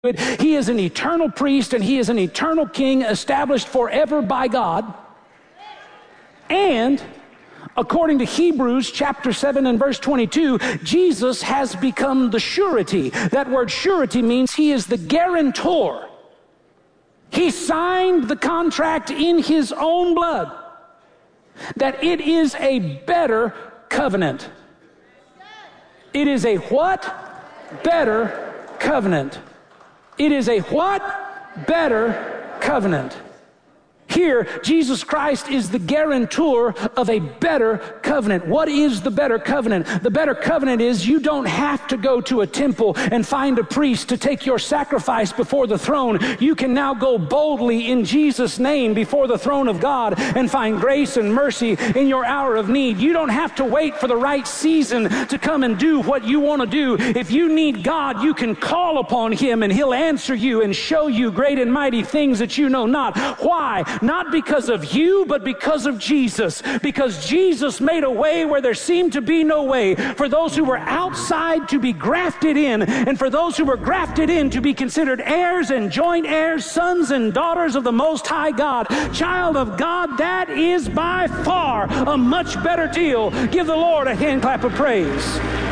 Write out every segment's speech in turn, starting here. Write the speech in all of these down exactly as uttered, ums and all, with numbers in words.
He is an eternal priest and he is an eternal king established forever by God. And according to Hebrews chapter seven and verse twenty-two, Jesus has become the surety. That word surety means he is the guarantor. He signed the contract in his own blood that it is a better covenant. It is a what? Better covenant. It is a what? Better covenant. Here, Jesus Christ is the guarantor of a better covenant. What is the better covenant? The better covenant is you don't have to go to a temple and find a priest to take your sacrifice before the throne. You can now go boldly in Jesus' name before the throne of God and find grace and mercy in your hour of need. You don't have to wait for the right season to come and do what you want to do. If you need God, you can call upon him and he'll answer you and show you great and mighty things that you know not. Why? Not because of you, but because of Jesus. Because Jesus made a way where there seemed to be no way. For those who were outside to be grafted in, and for those who were grafted in to be considered heirs and joint heirs, sons and daughters of the Most High God. Child of God, that is by far a much better deal. Give the Lord a hand clap of praise.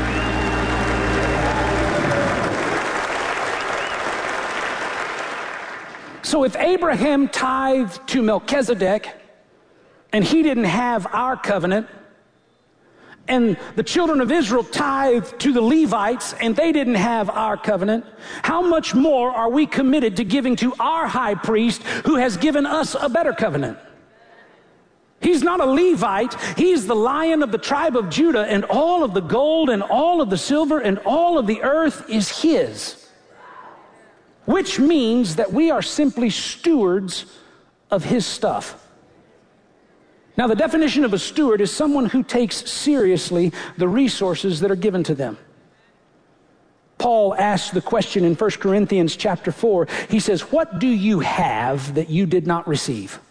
So if Abraham tithed to Melchizedek and he didn't have our covenant, and the children of Israel tithed to the Levites and they didn't have our covenant, how much more are we committed to giving to our high priest who has given us a better covenant? He's not a Levite. He's the Lion of the tribe of Judah, and all of the gold and all of the silver and all of the earth is his. Which means that we are simply stewards of his stuff. Now, the definition of a steward is someone who takes seriously the resources that are given to them. Paul asks the question in First Corinthians chapter four. He says, "What do you have that you did not receive?"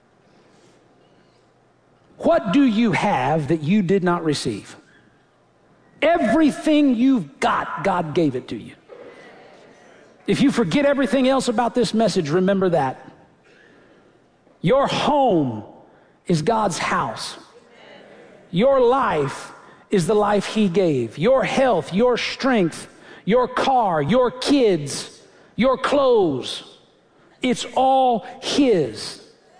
What do you have that you did not receive? Everything you've got, God gave it to you. If you forget everything else about this message, remember that. Your home is God's house. Your life is the life he gave. Your health, your strength, your car, your kids, your clothes, it's all his.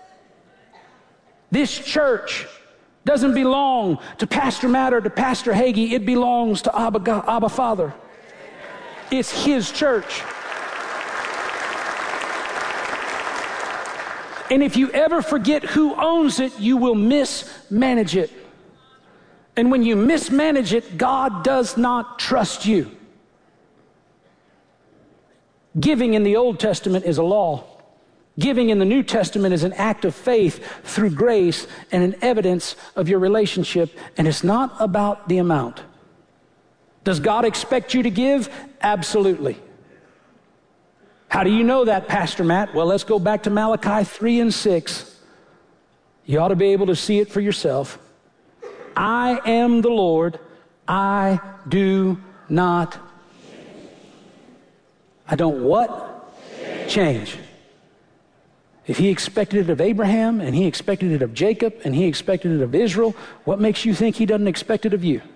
This church doesn't belong to Pastor Matt or to Pastor Hagee. It belongs to Abba, God, Abba Father. It's his church. And if you ever forget who owns it, you will mismanage it. And when you mismanage it, God does not trust you. Giving in the Old Testament is a law. Giving in the New Testament is an act of faith through grace and an evidence of your relationship. And it's not about the amount. Does God expect you to give? Absolutely. How do you know that, Pastor Matt? Well, let's go back to Malachi three and six. You ought to be able to see it for yourself. I am the Lord, I do not. I don't what? Change. If he expected it of Abraham, and he expected it of Jacob, and he expected it of Israel, what makes you think he doesn't expect it of you?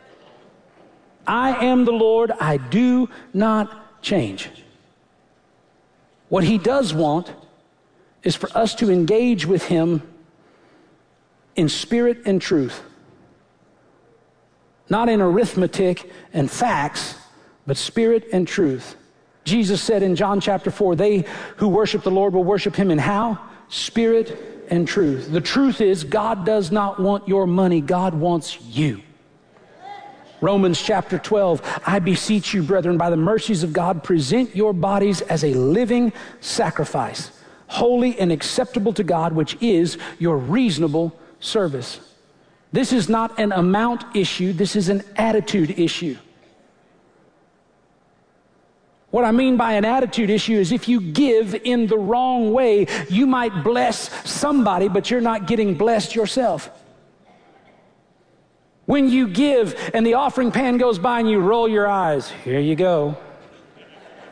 I am the Lord, I do not change. What he does want is for us to engage with him in spirit and truth. Not in arithmetic and facts, but spirit and truth. Jesus said in John chapter four, they who worship the Lord will worship him in how? Spirit and truth. The truth is, God does not want your money. God wants you. Romans chapter twelve, I beseech you, brethren, by the mercies of God, present your bodies as a living sacrifice, holy and acceptable to God, which is your reasonable service. This is not an amount issue. This is an attitude issue. What I mean by an attitude issue is if you give in the wrong way, you might bless somebody, but you're not getting blessed yourself. When you give and the offering pan goes by and you roll your eyes, here you go.